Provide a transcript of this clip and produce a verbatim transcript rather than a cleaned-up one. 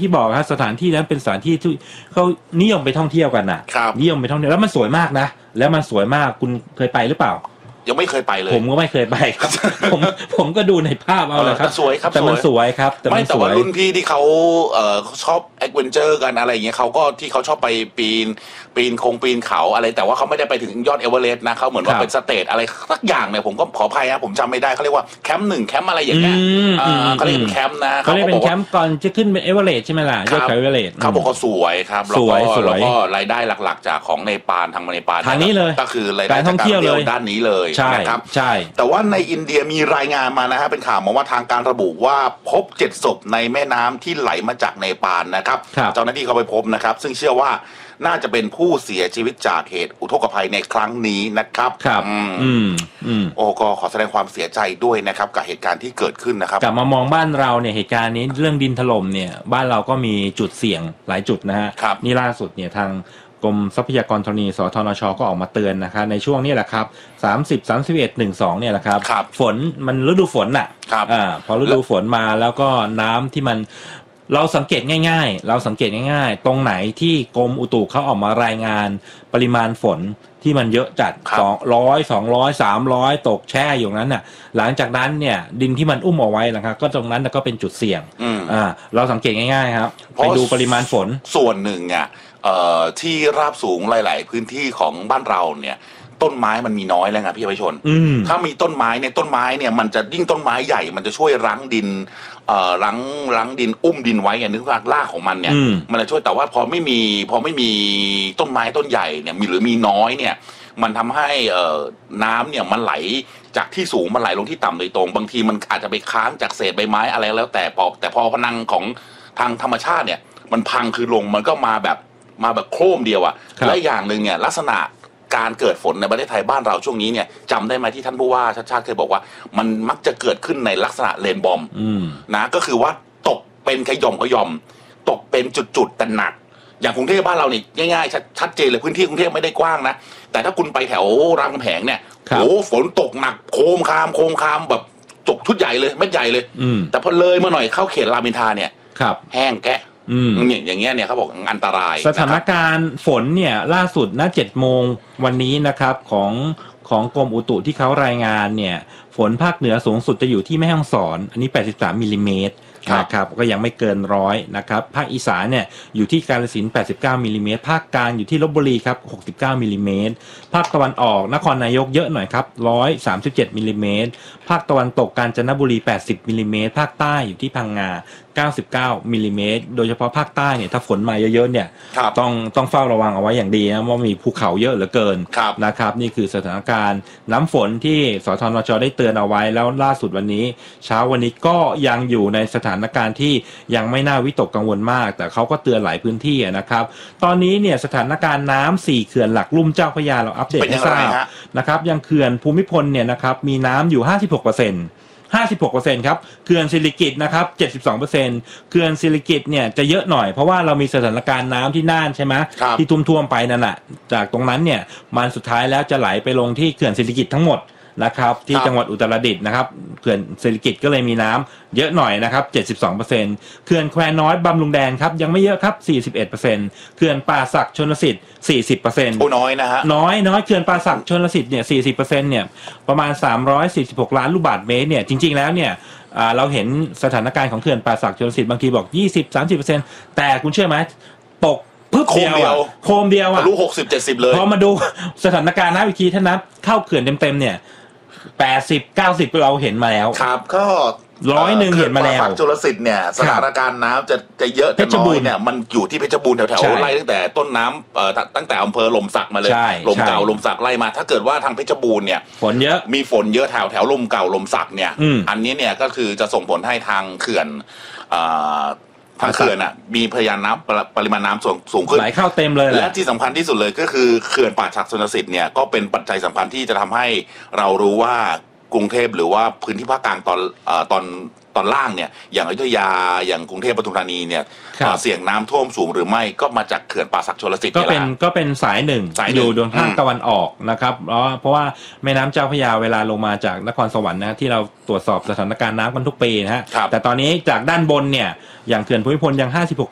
ที่บอกครับสถานที่นั้นเป็นสถานที่ที่เขานิยมไปท่องเที่ยวกันน่ะนิยมไปท่องเที่ยวแล้วมันสวยมากนะแล้วมันสวยมากคุณเคยไปหรือเปล่ายังไม่เคยไปเลยผมก็ไม่เคยไปครับผมผมก็ดูในภาพเอาแหละครับสวยครับแต่มันสวยครับแต่ไม่แต่ว่ารุ่นพี่ที่เขาเอ่อชอบแอดเวนเจอร์กันอะไรอย่างเงี้ยเขาก็ที่เขาชอบไปปีนปีนคงปีนเขาอะไรแต่ว่าเขาไม่ได้ไปถึงยอดเอเวอเรสต์นะเขาเหมือนว่าเป็นสเตจอะไรสักอย่างเนี่ยผมก็ขออภัยนะผมจำไม่ได้เขาเรียกว่าแคมป์หนึ่งแคมป์อะไรอย่างเงี้ยเขาเรียกเป็นแคมป์นะเขาเรียกเป็นแคมป์ก่อนจะขึ้นเป็นเอเวอเรสต์ใช่ไหมล่ะยอดเขาเอเวอเรสต์เขาบอกเขาสวยครับแล้วก็แล้วก็รายได้หลักๆจากของเนปาลทางเนปาลทางนี้เลยก็คือรายได้จากการท่องเที่ยวด้านนี้เลยนะครับใช่แต่ว่าในอินเดียมีรายงานมานะฮะเป็นข่าวมาว่าทางการระบุว่าพบเจ็ดศพในแม่น้ำที่ไหลมาจากเนปาลนะครับเจ้าหน้าที่เขาไปพบนะครับซึ่งเชื่อว่าน่าจะเป็นผู้เสียชีวิตจากเหตุอุทกภัยในครั้งนี้นะครับครับอืมอืมโอ้ก็ขอแสดงความเสียใจด้วยนะครับกับเหตุการณ์ที่เกิดขึ้นนะครับกลับมามองบ้านเราเนี่ยเหตุการณ์นี้เรื่องดินถล่มเนี่ยบ้านเราก็มีจุดเสี่ยงหลายจุดนะฮะนี่ล่าสุดเนี่ยทางกรมทรัพยากรธรณีสธนช.ก็ออกมาเตือนนะคะในช่วงนี้แหละครับสามสิบ สามสิบเอ็ด สิบสองเนี่ยแหละครับฝนมันฤดูฝนน่ะอ่าพอฤดูฝนมาแล้วก็น้ำที่มันเราสังเกตง่ายๆเราสังเกตง่ายๆตรงไหนที่กรมอุตุเขาออกมารายงานปริมาณฝนที่มันเยอะจัดสองร้อย สองร้อย สามร้อยตกแช่อยู่นั้นน่ะหลังจากนั้นเนี่ยดินที่มันอุ้มเอาไว้นะครับก็ตรงนั้นก็เป็นจุดเสี่ยงอ่าเราสังเกตง่ายๆครับไปดูปริมาณฝนส่วนหนึ่งอ่ะเอ่อที่ราบสูงหลายๆพื้นที่ของบ้านเราเนี่ยต้นไม้มันมีน้อยแล้วไงพี่ประชนถ้ามีต้นไม้เนี่ยต้นไม้เนี่ยมันจะยิ่งต้นไม้ใหญ่มันจะช่วยรั้งดินเอ่อรั้งรั้งดินอุ้มดินไว้อย่างนึกว่ารากของมันเนี่ยมันจะช่วยแต่ว่าพอไม่มีพอไม่มีต้นไม้ต้นใหญ่เนี่ยมีหรือมีน้อยเนี่ยมันทำให้เอ่อน้ำเนี่ยมันไหลจากที่สูงมันไหลลงที่ต่ำโดยตรงบางทีมันอาจจะไปค้างจากเศษใบไม้อะไรแล้วแต่พอแต่พอพนังของทางธรรมชาติเนี่ยมันพังคือลงมันก็มาแบบมาแบบโครมเดียวอ่ะและอย่างหนึ่งเนี่ยลักษณะการเกิดฝนในประเทศไทยบ้านเราช่วงนี้เนี่ยจำได้ไหมที่ท่านผู้ว่าชาติชาติเคยบอกว่ามันมักจะเกิดขึ้นในลักษณะเลนบอมนะก็คือว่าตกเป็นขย่อมขย่อมตกเป็นจุดๆแต่หนักอย่างกรุงเทพบ้านเรานี่ง่ายๆชัดเจนเลยพื้นที่กรุงเทพไม่ได้กว้างนะแต่ถ้าคุณไปแถวรามคำแหงเนี่ยโอ้ฝนตกหนักโคมคามโคมคามแบบตกชุดใหญ่เลยเม็ดใหญ่เลยแต่พอเลยมาหน่อยเข้าเขตรามอินทราเนี่ยแห้งแกะอย่างเงี้ยเนี่ยเขาบอกอันตรายสถานการณ์ฝนเนี่ยล่าสุดนะเจ็ดโมงวันนี้นะครับของของกรมอุตุที่เขารายงานเนี่ยฝนภาคเหนือสูงสุดจะอยู่ที่แม่ฮ่องสอนอันนี้แปดสิบสามมิลลิเมตรนะครับก็ยังไม่เกินร้อยนะครับภาคอีสานเนี่ยอยู่ที่กาฬสินธุ์แปดสิบเก้ามิลลิเมตรภาคกลางอยู่ที่ลพบุรีครับหกสิบเก้ามิลลิเมตรภาคตะวันออกนครนายกเยอะหน่อยครับหนึ่งร้อยสามสิบเจ็ดมิลลิเมตรภาคตะวันตกกาญจนบุรีแปดสิบมิลลิเมตรภาคใต้อยู่ที่พังงาเก้าสิบเก้ามิลลิเมตรโดยเฉพาะภาคใต้เนี่ยถ้าฝนมาเยอะๆเนี่ยต้องต้องเฝ้าระวังเอาไว้อย่างดีนะว่ามีภูเขาเยอะเหลือเกินนะครับนี่คือสถานการณ์น้ำฝนที่สธนช.ได้เตือนเอาไว้แล้วล่าสุดวันนี้เช้าวันนี้ก็ยังอยู่ในสถานการณ์ที่ยังไม่น่าวิตกกังวลมากแต่เขาก็เตือนหลายพื้นที่นะครับตอนนี้เนี่ยสถานการณ์น้ำสี่เขื่อนหลักลุ่มเจ้าพระยาเราอัปเดตให้ทราบนะครับยังเขื่อนภูมิพลเนี่ยนะครับมีน้ำอยู่ ห้าสิบหกเปอร์เซ็นต์ ห้าสิบหกเปอร์เซ็นต์ ครับเขื่อนสิริกิติ์นะครับ เจ็ดสิบสองเปอร์เซ็นต์ เขื่อนสิริกิติ์เนี่ยจะเยอะหน่อยเพราะว่าเรามีสถานการณ์น้ำที่น่านใช่ไหมที่ท่วมๆไปนั่นแหละจากตรงนั้นเนี่ยมันสุดท้ายแล้วจะไหลไปลงที่เขื่อนสิริกิติ์ทั้งหมดนะครับที่จังหวัดอุตรดิตถ์นะครับเขื่อนสิริกิติ์ก็เลยมีน้ำเยอะหน่อยนะครับ เจ็ดสิบสองเปอร์เซ็นต์ เขื่อนแควน้อยบำรุงแดนครับยังไม่เยอะครับ สี่สิบเอ็ดเปอร์เซ็นต์ เขื่อนป่าสักชลสิทธิ์ สี่สิบเปอร์เซ็นต์โอ้น้อยนะฮะน้อยน้อยเขื่อนป่าสักชลสิทธิ์เนี่ย สี่สิบเปอร์เซ็นต์ เนี่ยประมาณสามร้อยสี่สิบหกล้านลูกบาศก์เมตรเนี่ยจริงๆแล้วเนี่ยเราเห็นสถานการณ์ของเขื่อนป่าสักชลสิทธิ์บางทีบอก ยี่สิบ สามสิบเปอร์เซ็นต์ แต่คุณเชื่อไหมตกปึ๊บเดียวโคมเดียวอ่ะรู้หกสิบ เจ็ดสิบเลยพอมาดูสถานการณ์นะอีกทีถ้านับเข้าเขื่อนเต็มๆเนี่ยแปดสิบ เก้าสิบเราเห็นมาแล้วครับก็ร้อยหนึ่งเห็นมาแล้วฝั่งจุลสิทธิ์เนี่ยสถานการณ์น้ำจะจะเยอะแต่น้อยเนี่ยมันอยู่ที่เพชรบูรณ์แถวๆไล่ตั้งแต่ต้นน้ำเอ่อตั้งแต่อำเภอลมสักมาเลยลมเก่าลมสักไล่มาถ้าเกิดว่าทางเพชรบูรณ์เนี่ยฝนเยอะมีฝนเยอะแถวแถวลมเก่าลมสักเนี่ยอันนี้เนี่ยก็คือจะส่งผลให้ทางเขื่อนทางเขื่อนอ่ะมีพยานน้ำปริมาณน้ำสูงสูงขึ้นไหลเข้าเต็มเลยและที่สำคัญที่สุดเลยก็คือเขื่อนป่าสักชลสิทธิ์เนี่ยก็เป็นปัจจัยสำคัญที่จะทำให้เรารู้ว่ากรุงเทพหรือว่าพื้นที่ภาคกลางตอนตอนตอนล่างเนี่ยอย่างอยุธยาอย่างกรุงเทพปทุมธานีเนี่ยเสี่ยงน้ำท่วมสูงหรือไม่ก็มาจากเขื่อนป่าสักชลสิทธิ์ก็เป็นก็เป็นสายหนึ่งอยู่ดวงภาคตะวันออกนะครับเพราะเพราะว่าแม่น้ำเจ้าพระยาเวลาลงมาจากนครสวรรค์นะที่เราตรวจสอบสถานการณ์น้ำกันทุกปีนะฮะแต่ตอนนี้จากด้านบนเนี่ยอย่างเขื่อนภูมิพลยัง ห้าสิบหก